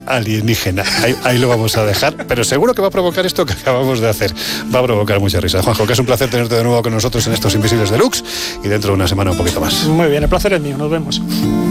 alienígena. Ahí lo vamos a dejar, pero seguro que va a provocar esto que acabamos de hacer. Va a provocar mucha risa. Juanjo, que es un placer tenerte de nuevo con nosotros en estos Invisibles Deluxe y dentro de una semana un poquito más. Muy bien, el placer es mío, nos vemos.